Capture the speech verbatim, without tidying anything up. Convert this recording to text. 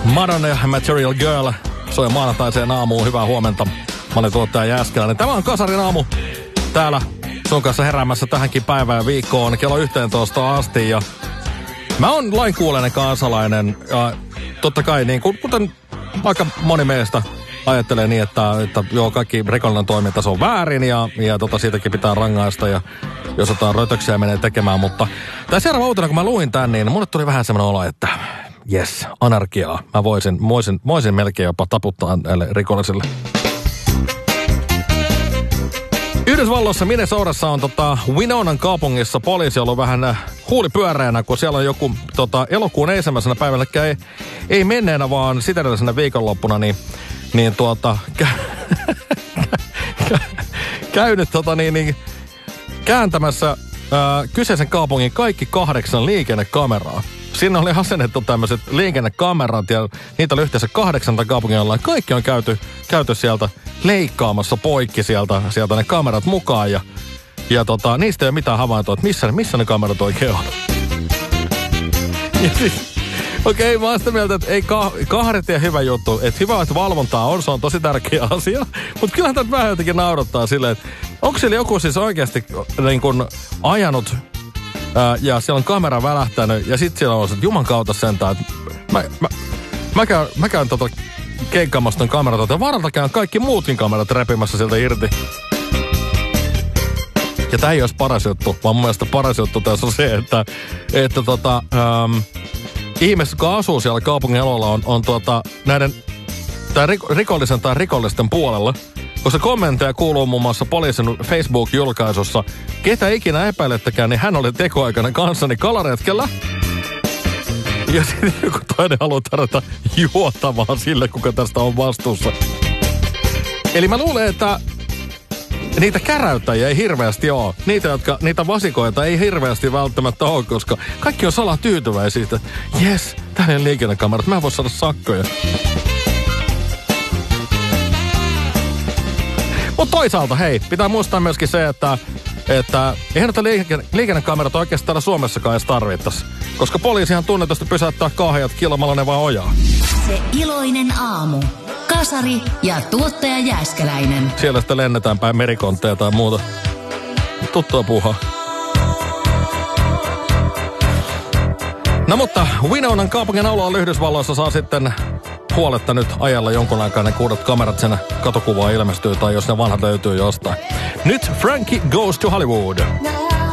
Madonna ja Material Girl soi maanantaiseen aamuun. Hyvää huomenta. Mä olen tuottaja Jääskeläinen. Tämä on Kasarin aamu täällä sun kanssa heräämässä tähänkin päivään ja viikkoon kello yhteentoista asti. Ja mä oon lainkuuleinen kansalainen ja totta kai niin kuin, kuten aika moni meistä ajattelee niin, että, että joo, kaikki rikollinen toiminta se on väärin ja, ja tota, siitäkin pitää rangaista ja jos jotain rötöksiä menee tekemään. Mutta tämä seuraava uutena, kun mä luin tän, niin mulle tuli vähän semmoinen olo, että jes, anarkiaa. Mä voisin, voisin, voisin melkein jopa taputtaa näille rikollisille. Yhdysvalloissa Minnesotassa on tota, Winonan kaupungissa poliisi ollut vähän huulipyöreänä, kun siellä on joku tota, elokuun ensimmäisenä päivänä, ei, ei menneenä, vaan sitä edellisenä viikonloppuna, niin, niin tuota, kä, kä, käynyt tota, niin, niin, kääntämässä ää, kyseisen kaupungin kaikki kahdeksan liikennekameraa. Sinne oli asennettu tämmöiset liikennekamerat ja niitä oli yhteensä kahdeksan kaupungilla. Kaikki on käyty, käyty sieltä leikkaamassa poikki sieltä, sieltä ne kamerat mukaan. Ja, ja tota, niistä ei ole mitään havaintoa, että missä, missä ne kamerat oikein on. Siis, okei, okay, mä oon sitä mieltä, että ei kah, kahdet ja hyvä juttu. Että hyvä, että valvontaa on, se on tosi tärkeä asia. Mutta kyllähän tätä vähän jotenkin naurattaa silleen, että onko siellä joku siis oikeasti niin kun ajanut Ää, ja siellä on kamera välähtänyt ja sit siellä on se, että juman kautta sentään, että mä, mä, mä käyn, mä käyn tota keikkaamassa ton kamerat, ja varalta käyn kaikki muutkin kamerat repimässä sieltä irti. Ja tää ei olisi paras juttu, vaan mun mielestä paras juttu tässä on se, että, että tota, ähm, ihmiset, jotka asuu siellä kaupungin alueella, on, on tota, näiden tai rikollisen tai rikollisten puolella. Koska kommentteja kuuluu muun muassa poliisin Facebook-julkaisussa. Ketä ikinä epäilettekään, niin hän oli tekoaikana kanssani kalaretkellä. Ja sitten joku toinen haluaa tarjota juotavaa sille, kuka tästä on vastuussa. Eli mä luulen, että niitä käräyttäjiä ei hirveästi ole. Niitä, jotka, niitä vasikoita ei hirveästi välttämättä ole, koska kaikki on salaa tyytyväisiä. Jes, tänne liikennekamerat, mä en voi saada sakkoja. Mutta toisaalta, hei, pitää muistaa myöskin se, että, että eihän näitä liikenne, liikennekamerat oikeastaan täällä Suomessakaan edes tarvittaisi. Koska poliisihan tunnetusti pysäyttää kaahajat kilmalla ne vaan ojaa. Se iloinen aamu. Kasari ja tuottaja Jääskeläinen. Siellä sitten lennetään päin merikontteja tai muuta. Tuttua puuhaa. No mutta Winonan kaupungin alueella Yhdysvalloissa saa sitten huoletta nyt ajalla jonkun aikaa ne kuudet kamerat sen katokuvaa ilmestyy tai jos ne vanhat löytyy jostain. Nyt Frankie Goes to Hollywood.